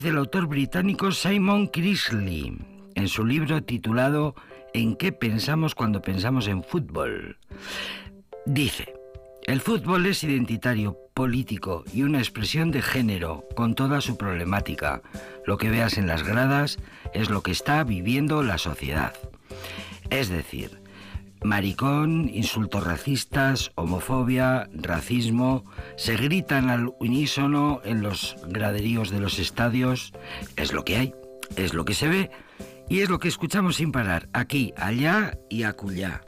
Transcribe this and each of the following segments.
Del autor británico Simon Kingsley, en su libro titulado ¿En qué pensamos cuando pensamos en fútbol? Dice: el fútbol es identitario, político y una expresión de género con toda su problemática. Lo que veas en las gradas es lo que está viviendo la sociedad. Es decir, maricón, insultos racistas, homofobia, racismo, se gritan al unísono en los graderíos de los estadios. Es lo que hay, es lo que se ve y es lo que escuchamos sin parar, aquí, allá y acullá.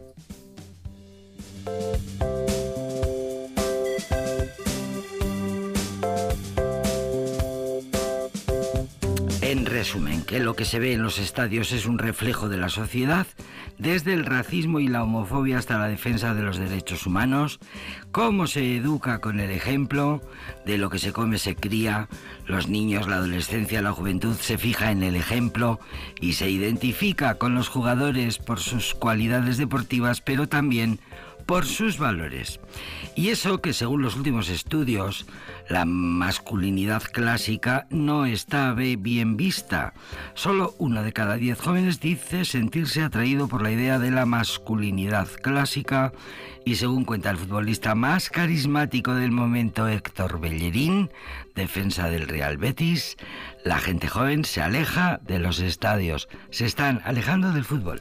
En resumen, que lo que se ve en los estadios es un reflejo de la sociedad, desde el racismo y la homofobia hasta la defensa de los derechos humanos, cómo se educa con el ejemplo, de lo que se come se cría, los niños, la adolescencia, la juventud se fija en el ejemplo y se identifica con los jugadores por sus cualidades deportivas, pero también por sus valores. Y eso que, según los últimos estudios, la masculinidad clásica no está bien vista. Solo 1 de cada 10 jóvenes dice sentirse atraído por la idea de la masculinidad clásica, y según cuenta el futbolista más carismático del momento, Héctor Bellerín, defensa del Real Betis, la gente joven se aleja de los estadios, se están alejando del fútbol.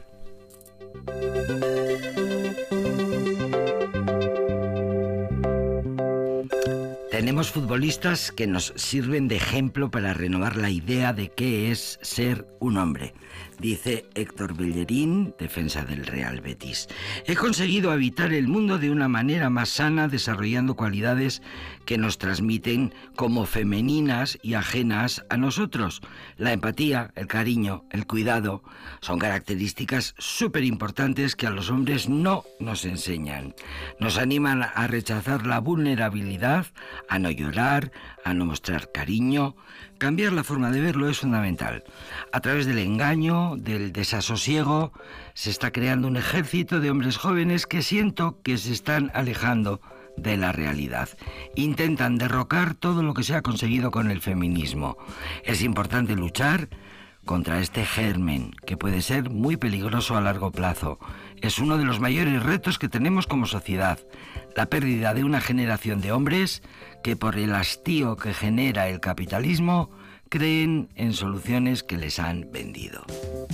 Tenemos futbolistas que nos sirven de ejemplo para renovar la idea de qué es ser un hombre. Dice Héctor Bellerín, defensa del Real Betis: he conseguido habitar el mundo de una manera más sana, desarrollando cualidades que nos transmiten como femeninas y ajenas a nosotros. La empatía, el cariño, el cuidado son características súper importantes que a los hombres no nos enseñan. Nos animan a rechazar la vulnerabilidad, a no llorar, a no mostrar cariño. Cambiar la forma de verlo es fundamental. A través del engaño, del desasosiego, se está creando un ejército de hombres jóvenes que siento que se están alejando de la realidad. Intentan derrocar todo lo que se ha conseguido con el feminismo. Es importante luchar contra este germen, que puede ser muy peligroso a largo plazo. Es uno de los mayores retos que tenemos como sociedad: la pérdida de una generación de hombres que, por el hastío que genera el capitalismo, creen en soluciones que les han vendido.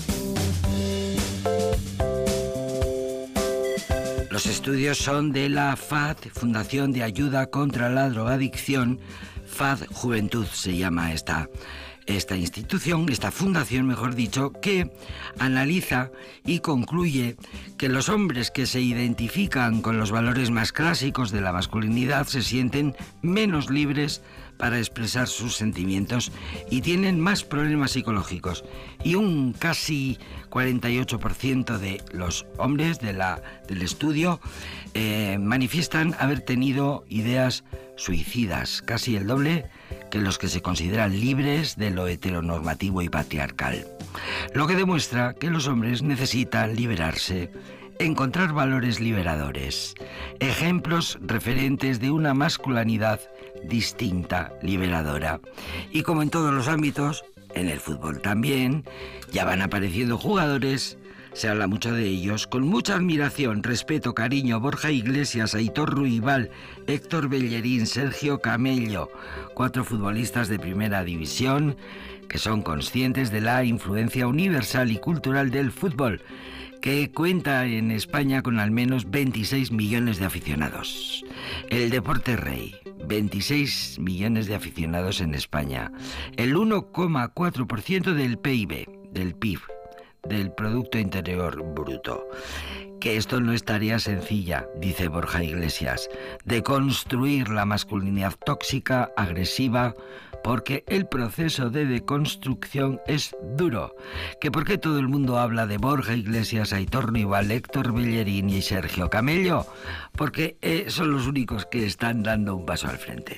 Los estudios son de la FAD, Fundación de Ayuda contra la Drogadicción. FAD Juventud se llama esta institución, esta fundación, mejor dicho, que analiza y concluye que los hombres que se identifican con los valores más clásicos de la masculinidad se sienten menos libres para expresar sus sentimientos y tienen más problemas psicológicos. Y un casi 48% de los hombres del estudio manifiestan haber tenido ideas suicidas, casi el doble que los que se consideran libres de lo heteronormativo y patriarcal. Lo que demuestra que los hombres necesitan liberarse, encontrar valores liberadores, ejemplos referentes de una masculinidad distinta, liberadora. Y como en todos los ámbitos, en el fútbol también, ya van apareciendo jugadores, se habla mucho de ellos, con mucha admiración, respeto, cariño: Borja Iglesias, Aitor Ruibal, Héctor Bellerín, Sergio Camello, 4 futbolistas de primera división que son conscientes de la influencia universal y cultural del fútbol, que cuenta en España con al menos 26 millones de aficionados. El deporte rey, 26 millones de aficionados en España, el 1,4% del PIB, del PIB, del Producto Interior Bruto. Que esto no es tarea sencilla, dice Borja Iglesias, de construir la masculinidad tóxica, agresiva, porque el proceso de deconstrucción es duro. Que por qué todo el mundo habla de Borja Iglesias, Aitor Ruibal, Héctor Bellerín y Sergio Camello, porque son los únicos que están dando un paso al frente.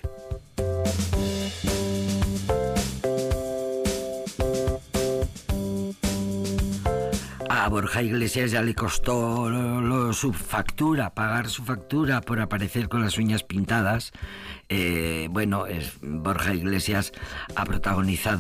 A Borja Iglesias ya le costó pagar su factura por aparecer con las uñas pintadas. Borja Iglesias ha protagonizado